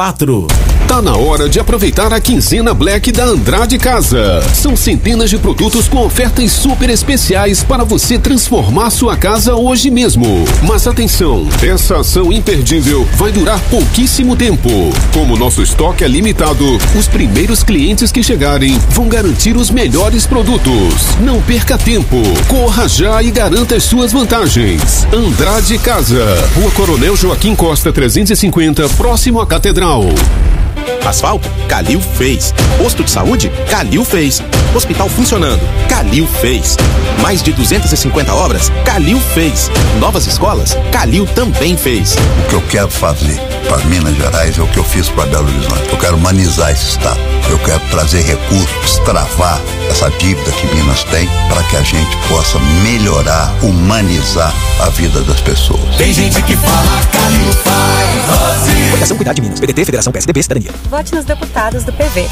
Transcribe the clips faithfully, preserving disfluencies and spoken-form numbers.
quatro. Tá na hora de aproveitar a quinzena Black da Andrade Casa. São centenas de produtos com ofertas super especiais para você transformar sua casa hoje mesmo. Mas atenção, essa ação imperdível vai durar pouquíssimo tempo. Como nosso estoque é limitado, os primeiros clientes que chegarem vão garantir os melhores produtos. Não perca tempo, corra já e garanta as suas vantagens. Andrade Casa, Rua Coronel Joaquim Costa trezentos e cinquenta, próximo à Catedral. Asfalto? Calil fez. Posto de saúde? Calil fez. Hospital funcionando? Calil fez. Mais de duzentas e cinquenta obras? Calil fez. Novas escolas? Calil também fez. O que eu quero fazer para Minas Gerais é o que eu fiz para Belo Horizonte. Eu quero humanizar esse estado. Eu quero trazer recursos, travar essa dívida que Minas tem para que a gente possa melhorar, humanizar a vida das pessoas. Tem gente que fala Calil faz. Fundação Cuidar de Minas, P D T, Federação P S D B, Cidadania. Vote nos deputados do P V.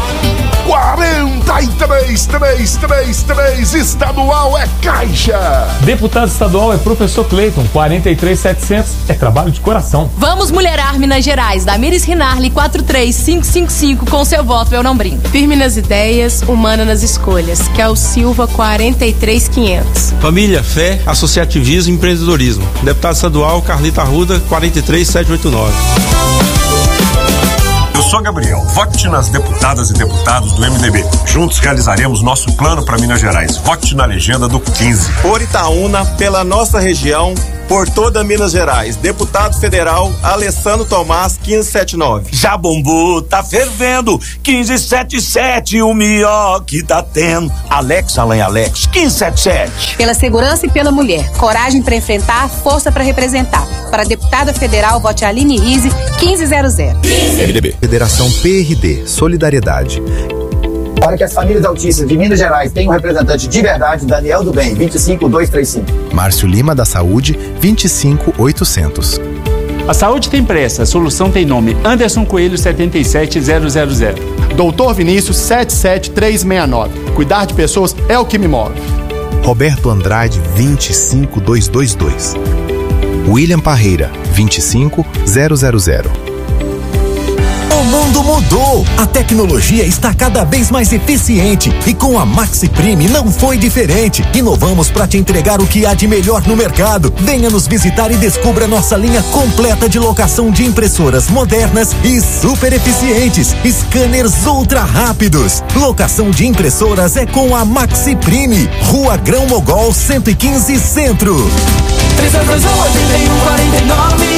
quarenta e três, três, três, três, estadual é Caixa. Deputado estadual é professor Cleiton, quarenta e três, setecentos, é trabalho de coração. Vamos mulherar Minas Gerais, Damires Rinarli, quatro três cinco cinco cinco, com seu voto eu não brinco. Firme nas ideias, humana nas escolhas, que é o Silva, quarenta e três, quinhentos. Família, fé, associativismo e empreendedorismo. Deputado estadual Carlita Arruda, quarenta e três, setecentos e oitenta e nove. Eu sou Gabriel, vote nas deputadas e deputados do M D B. Juntos realizaremos nosso plano para Minas Gerais. Vote na legenda do quinze. Por Itaúna, pela nossa região, por toda Minas Gerais. Deputado federal Alessandro Tomás, quinze setenta e nove. Jabombu tá fervendo, quinze setenta e sete, o melhor que tá tendo. Alex, Alain Alex, quinze setenta e sete. Pela segurança e pela mulher, coragem para enfrentar, força para representar. Para a deputada federal, vote Aline Rise, quinze zero zero. M D B. Federação P R D, Solidariedade. Para que as famílias autistas de Minas Gerais tenham um representante de verdade, Daniel do Bem, vinte e cinco, duzentos e trinta e cinco. Márcio Lima da Saúde, vinte e cinco, oitocentos. A saúde tem pressa, a solução tem nome. Anderson Coelho, setenta e sete zero zero zero. Doutor Vinícius, setenta e sete, trezentos e sessenta e nove. Cuidar de pessoas é o que me move. Roberto Andrade, vinte e cinco, duzentos e vinte e dois. William Parreira, vinte e cinco, zero zero zero. O mundo mudou, a tecnologia está cada vez mais eficiente e com a Maxi Prime não foi diferente. Inovamos para te entregar o que há de melhor no mercado. Venha nos visitar e descubra nossa linha completa de locação de impressoras modernas e super eficientes, scanners ultra rápidos. Locação de impressoras é com a Maxi Prime, Rua Grão Mogol cento e quinze Centro. três dois dois um, oito um, quatro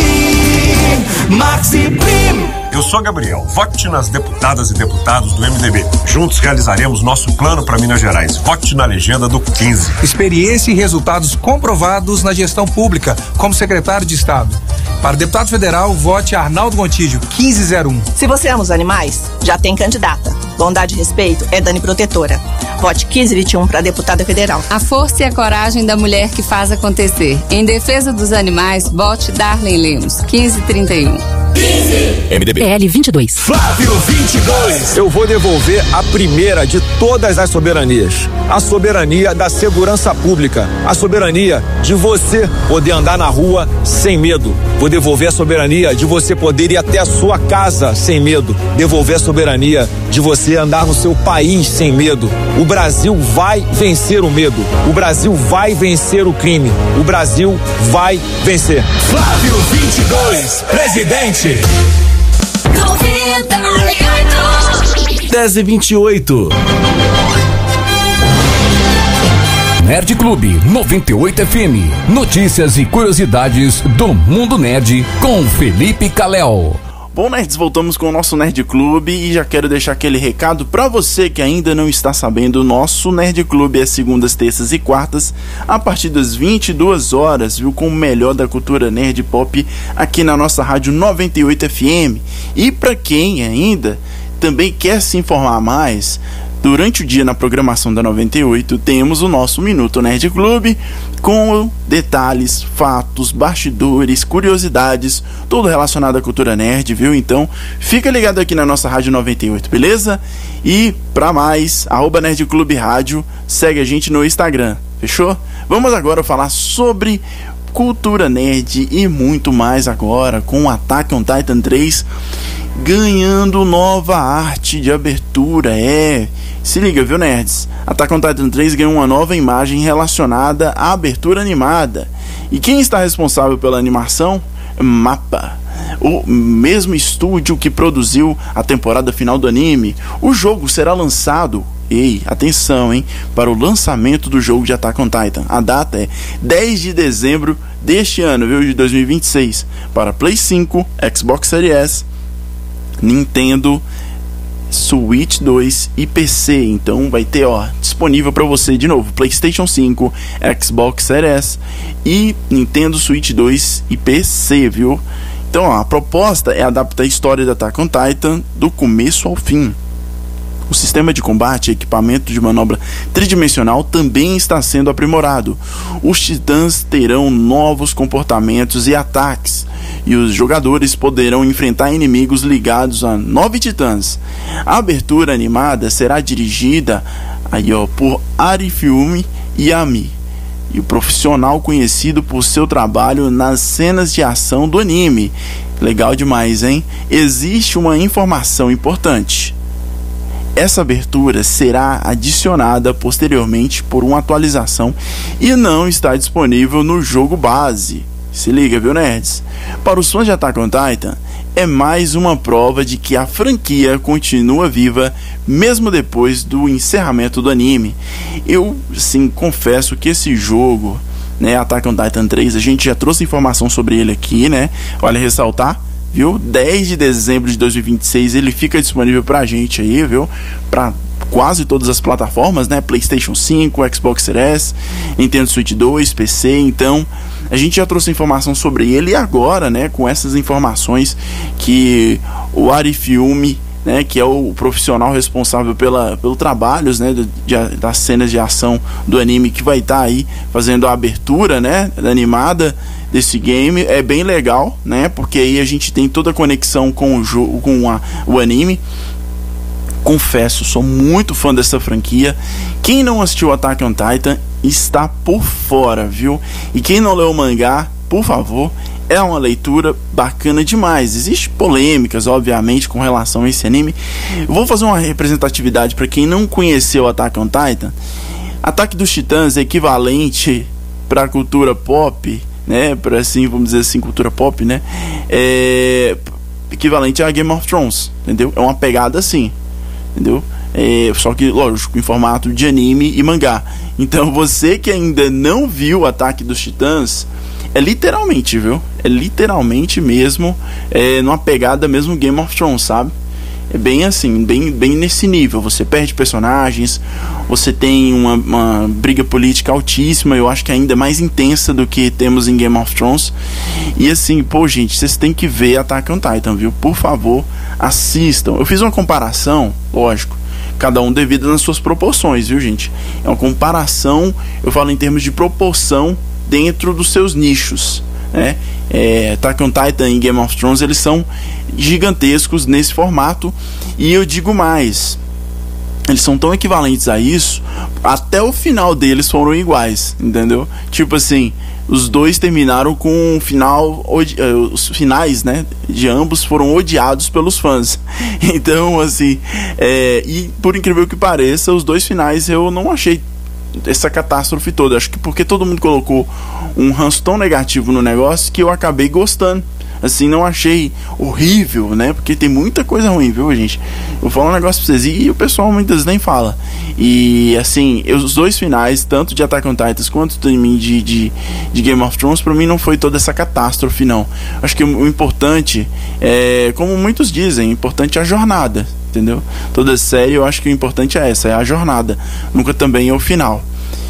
nove. Maxi Prime. Eu sou Gabriel, vote nas deputadas e deputados do M D B. Juntos realizaremos nosso plano para Minas Gerais. Vote na legenda do quinze. Experiência e resultados comprovados na gestão pública, como secretário de Estado. Para o deputado federal, vote Arnaldo Gontijo, quinze zero um. Se você ama os animais, já tem candidata. Bondade e respeito é Dani Protetora. Vote quinze vinte e um para deputada federal. A força e a coragem da mulher que faz acontecer. Em defesa dos animais, vote Darlene Lemos, quinze trinta e um. M D B. P L vinte e dois. Flávio vinte e dois. Eu vou devolver a primeira de todas as soberanias. A soberania da segurança pública. A soberania de você poder andar na rua sem medo. Vou devolver a soberania de você poder ir até a sua casa sem medo. Devolver a soberania de você andar no seu país sem medo. O Brasil vai vencer o medo. O Brasil vai vencer o crime. O Brasil vai vencer. Flávio vinte e dois, presidente. dez e vinte e oito. Nerd Clube noventa e oito F M. Notícias e curiosidades do mundo nerd com Felipe Calel. Bom, nerds, voltamos com o nosso Nerd Clube e já quero deixar aquele recado pra você que ainda não está sabendo. O nosso Nerd Clube é segundas, terças e quartas a partir das vinte e duas horas, viu, com o melhor da cultura nerd pop aqui na nossa rádio noventa e oito F M. E pra quem ainda também quer se informar mais, durante o dia na programação da noventa e oito temos o nosso Minuto Nerd Clube com detalhes, fatos, bastidores, curiosidades, tudo relacionado à cultura nerd, viu? Então fica ligado aqui na nossa rádio noventa e oito, beleza? E pra mais, arroba Nerd Clube Rádio, segue a gente no Instagram, fechou? Vamos agora falar sobre cultura nerd e muito mais agora com o Attack on Titan três. ganhando nova arte de abertura. É, se liga, viu, nerds? Attack on Titan três ganhou uma nova imagem relacionada à abertura animada. E quem está responsável pela animação? Mappa, o mesmo estúdio que produziu a temporada final do anime. O jogo será lançado, ei, atenção, hein, para o lançamento do jogo de Attack on Titan. A data é dez de dezembro deste ano, viu, de dois mil e vinte e seis, para Play cinco, Xbox Series S, Nintendo Switch dois e P C. Então vai ter, ó, disponível para você de novo PlayStation cinco, Xbox Series S e Nintendo Switch dois e P C, viu? Então, ó, a proposta é adaptar a história da Attack on Titan do começo ao fim. O sistema de combate e equipamento de manobra tridimensional também está sendo aprimorado. Os titãs terão novos comportamentos e ataques, e os jogadores poderão enfrentar inimigos ligados a nove titãs. A abertura animada será dirigida aí, ó, por Arifumi Yami, e o profissional conhecido por seu trabalho nas cenas de ação do anime. Legal demais, hein? Existe uma informação importante. Essa abertura será adicionada posteriormente por uma atualização e não está disponível no jogo base. Se liga, viu, nerds? Para os fãs de Attack on Titan, é mais uma prova de que a franquia continua viva mesmo depois do encerramento do anime. Eu, sim, confesso que esse jogo, né, Attack on Titan três, a gente já trouxe informação sobre ele aqui, né? Vale ressaltar, viu? dez de dezembro de dois mil e vinte e seis ele fica disponível pra gente aí, viu? Pra quase todas as plataformas, né? PlayStation cinco, Xbox Series S, Nintendo Switch dois, P C. Então, a gente já trouxe informação sobre ele, e agora, né, com essas informações que o Arifumi, né, que é o profissional responsável pela, pelo trabalhos, né, de, de, das cenas de ação do anime, que vai estar tá aí fazendo a abertura, né, da animada desse game, é bem legal, né, porque aí a gente tem toda a conexão com o jogo, com a, o anime. Confesso, sou muito fã dessa franquia. Quem não assistiu Attack on Titan está por fora, viu? E quem não leu o mangá, por favor, é uma leitura bacana demais. Existem polêmicas, obviamente, com relação a esse anime. Eu vou fazer uma representatividade para quem não conheceu Attack on Titan. Ataque dos Titãs é equivalente para a cultura pop, né? Para, assim, vamos dizer assim, cultura pop, né? É equivalente a Game of Thrones, entendeu? É uma pegada assim, entendeu? É, só que, lógico, em formato de anime e mangá. Então, você que ainda não viu o Ataque dos Titãs, é literalmente, viu? É literalmente mesmo, é, numa pegada mesmo Game of Thrones, sabe? É bem assim, bem, bem nesse nível. Você perde personagens, você tem uma, uma briga política altíssima, eu acho que ainda mais intensa do que temos em Game of Thrones. E assim, pô, gente, vocês têm que ver Attack on Titan, viu? Por favor, assistam. Eu fiz uma comparação, lógico, cada um devido nas suas proporções, viu, gente? É uma comparação, eu falo em termos de proporção dentro dos seus nichos, né? É, Attack on Titan e Game of Thrones, eles são gigantescos nesse formato, e eu digo mais, eles são tão equivalentes a isso, até o final deles foram iguais, entendeu? Tipo assim, os dois terminaram com um final, odi- os finais, né, de ambos foram odiados pelos fãs. Então, assim, é, e por incrível que pareça, os dois finais eu não achei essa catástrofe toda. Acho que porque todo mundo colocou um ranço tão negativo no negócio que eu acabei gostando. Assim, não achei horrível, né? Porque tem muita coisa ruim, viu, gente? Eu vou falar um negócio pra vocês e o pessoal muitas vezes nem fala. E, assim, eu, os dois finais, tanto de Attack on Titans quanto de, de, de, de Game of Thrones, pra mim não foi toda essa catástrofe, não. Acho que o, o importante é, como muitos dizem, o importante é a jornada, entendeu? Toda série, eu acho que o importante é essa, é a jornada. Nunca também é o final.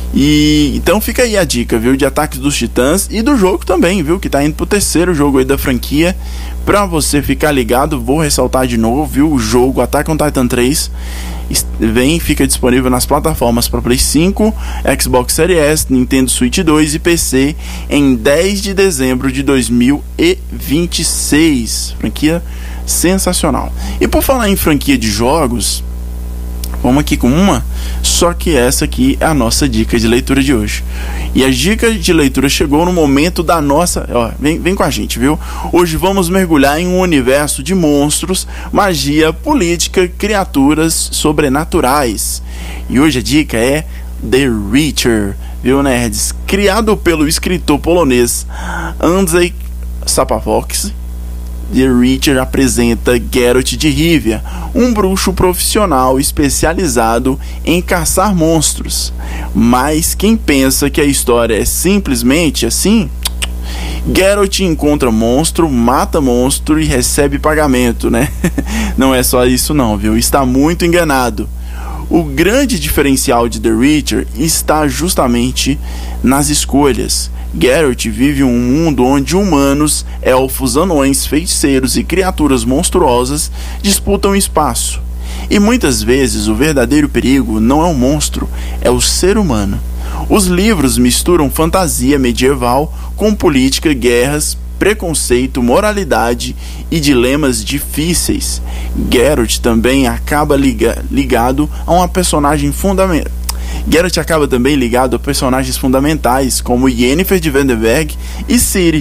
E então fica aí a dica, viu, de Ataque dos Titãs e do jogo também, viu, que tá indo pro terceiro jogo aí da franquia. Pra você ficar ligado, vou ressaltar de novo, viu, o jogo Attack on Titan três vem, fica disponível nas plataformas para Play cinco, Xbox Series S, Nintendo Switch dois e P C em dez de dezembro de dois mil e vinte e seis. Franquia sensacional. E por falar em franquia de jogos, Vamos aqui com uma, só que essa aqui é a nossa dica de leitura de hoje. E a dica de leitura chegou no momento da nossa... Ó, vem, vem com a gente, viu? Hoje vamos mergulhar em um universo de monstros, magia, política, criaturas sobrenaturais. E hoje a dica é The Reacher, viu, nerds? Criado pelo escritor polonês Andrzej Sapkowski, The Reacher apresenta Geralt de Rivia, um bruxo profissional especializado em caçar monstros. Mas quem pensa que a história é simplesmente assim? Geralt encontra monstro, mata monstro e recebe pagamento, né? Não é só isso não, viu? Está muito enganado. O grande diferencial de The Reacher está justamente nas escolhas. Geralt vive um mundo onde humanos, elfos, anões, feiticeiros e criaturas monstruosas disputam espaço. E muitas vezes o verdadeiro perigo não é o monstro, é o ser humano. Os livros misturam fantasia medieval com política, guerras, preconceito, moralidade e dilemas difíceis. Geralt também acaba liga, ligado a uma personagem fundamental. Geralt acaba também ligado a personagens fundamentais como Yennefer de Vengerberg e Ciri.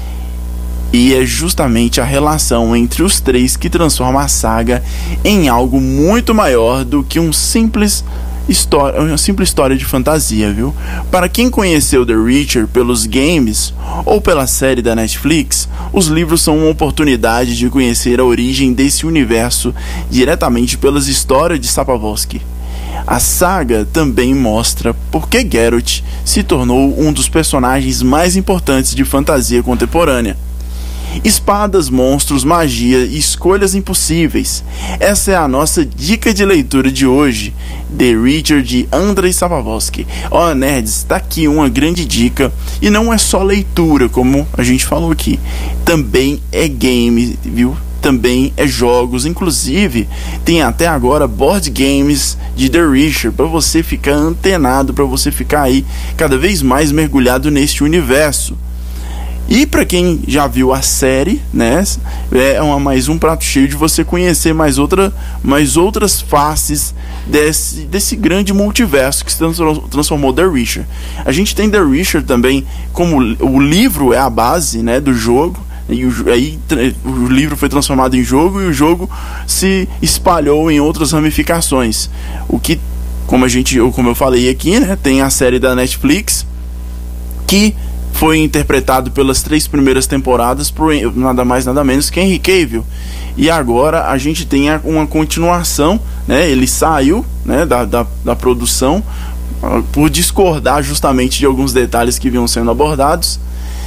E é justamente a relação entre os três que transforma a saga em algo muito maior do que um simples história, uma simples história de fantasia, viu? Para quem conheceu The Reacher pelos games ou pela série da Netflix, os livros são uma oportunidade de conhecer a origem desse universo diretamente pelas histórias de Sapkowski. A saga também mostra por que Geralt se tornou um dos personagens mais importantes de fantasia contemporânea. Espadas, monstros, magia e escolhas impossíveis. Essa é a nossa dica de leitura de hoje, The Reacher de Andrzej Sapkowski. Ó, oh, nerds, tá aqui uma grande dica. E não é só leitura, como a gente falou aqui. Também é game, viu? Também é jogos, inclusive tem até agora board games de The Reacher para você ficar antenado, para você ficar aí cada vez mais mergulhado neste universo. E para quem já viu a série, né, é uma, mais um prato cheio de você conhecer mais, outra, mais outras faces desse, desse grande multiverso que se transformou The Reacher. A gente tem The Reacher também, como o livro é a base, né, do jogo. E o, aí o livro foi transformado em jogo e o jogo se espalhou em outras ramificações. O que, como a gente, como eu falei aqui, né, tem a série da Netflix que foi interpretado pelas três primeiras temporadas por nada mais nada menos que Henry Cavill. E agora a gente tem uma continuação, né? Ele saiu, né, da, da, da produção por discordar justamente de alguns detalhes que vinham sendo abordados.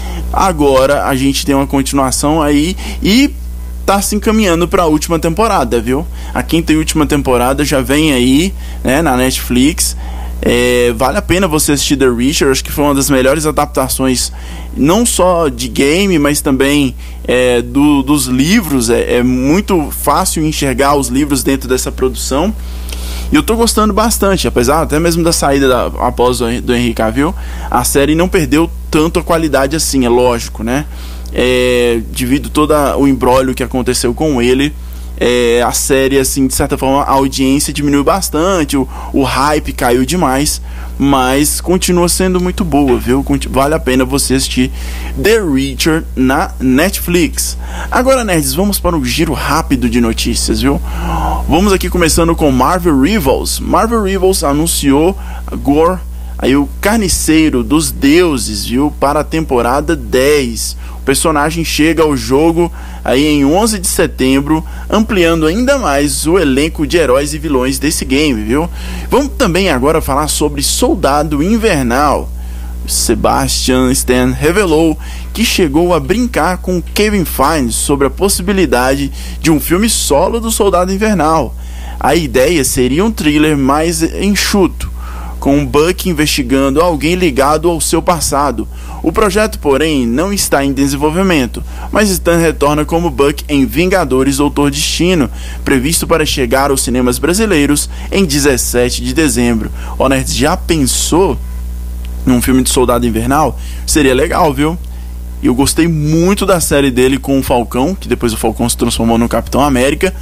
Agora a gente tem uma continuação aí e tá se encaminhando para a última temporada, viu? A quinta e última temporada já vem aí, né, na Netflix. É, vale a pena você assistir The Reacher. Acho que foi uma das melhores adaptações, não só de game, mas também é, do, dos livros. É, é muito fácil enxergar os livros dentro dessa produção. E eu tô gostando bastante, apesar até mesmo da saída da, após do, do Henry Cavill, a série não perdeu tanto a qualidade assim, é lógico, né? É, devido todo o imbróglio que aconteceu com ele, é, a série, assim, de certa forma, a audiência diminuiu bastante, o, o hype caiu demais, mas continua sendo muito boa, viu? Vale a pena você assistir The Reacher na Netflix. Agora, nerds, vamos para um giro rápido de notícias, viu? Vamos aqui começando com Marvel Rivals. Marvel Rivals anunciou Gore, aí o Carniceiro dos Deuses, viu? Para a temporada dez. O personagem chega ao jogo aí em onze de setembro, ampliando ainda mais o elenco de heróis e vilões desse game, viu? Vamos também agora falar sobre Soldado Invernal. Sebastian Stan revelou que chegou a brincar com Kevin Feige sobre a possibilidade de um filme solo do Soldado Invernal. A ideia seria um thriller mais enxuto, com Buck investigando alguém ligado ao seu passado. O projeto, porém, não está em desenvolvimento, mas Stan retorna como Buck em Vingadores Doutor Destino, previsto para chegar aos cinemas brasileiros em dezessete de dezembro. Ó, nerds, já pensou num filme de Soldado Invernal? Seria legal, viu? Eu gostei muito da série dele com o Falcão, que depois o Falcão se transformou no Capitão América,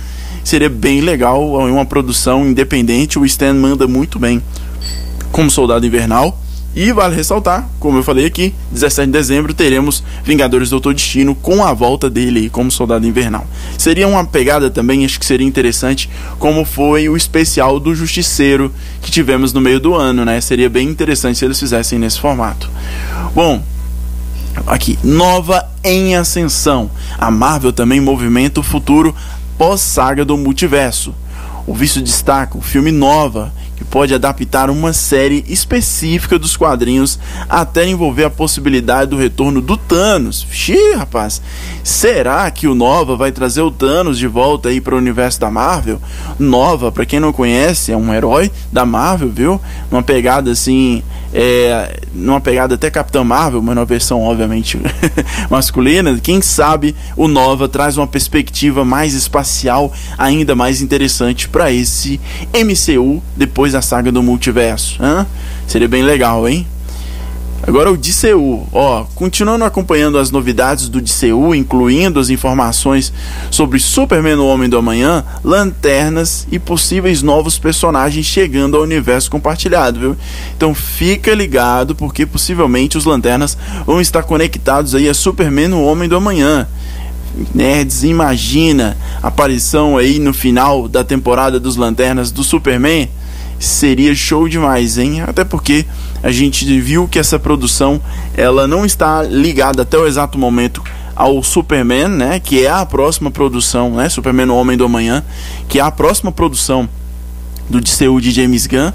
seria bem legal, uma produção independente. O Stan manda muito bem como Soldado Invernal. E vale ressaltar, como eu falei aqui, dezessete de dezembro teremos Vingadores Doutor Destino com a volta dele aí como Soldado Invernal. Seria uma pegada também, acho que seria interessante, como foi o especial do Justiceiro que tivemos no meio do ano, né? Seria bem interessante se eles fizessem nesse formato. Bom, aqui, Nova em Ascensão. A Marvel também movimenta o futuro pós-saga do multiverso. O vice destaca o filme Nova, que pode adaptar uma série específica dos quadrinhos até envolver a possibilidade do retorno do Thanos. Xiii, rapaz, será que o Nova vai trazer o Thanos de volta aí para o universo da Marvel? Nova, para quem não conhece, é um herói da Marvel, viu? Uma pegada assim, é, numa pegada até Capitã Marvel, mas numa versão obviamente masculina. Quem sabe o Nova traz uma perspectiva mais espacial, ainda mais interessante para esse M C U depois da saga do multiverso. Hã? Seria bem legal, hein? Agora o D C U, ó, continuando acompanhando as novidades do D C U, incluindo as informações sobre Superman, o Homem do Amanhã, Lanternas e possíveis novos personagens chegando ao universo compartilhado, viu? Então fica ligado, porque possivelmente os Lanternas vão estar conectados aí a Superman, o Homem do Amanhã. Nerds, imagina a aparição aí no final da temporada dos Lanternas do Superman. Seria show demais, hein? Até porque a gente viu que essa produção ela não está ligada até o exato momento ao Superman, né? Que é a próxima produção, né? Superman, o Homem do Amanhã, que é a próxima produção do D C U de James Gunn.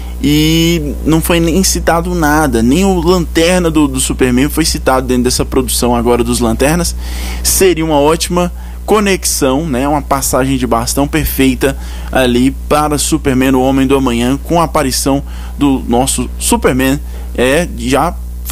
E não foi nem citado nada, nem o Lanterna do, do Superman foi citado dentro dessa produção agora dos Lanternas. Seria uma ótima conexão, né, uma passagem de bastão perfeita ali para Superman, o Homem do Amanhã, com a aparição do nosso Superman, é, já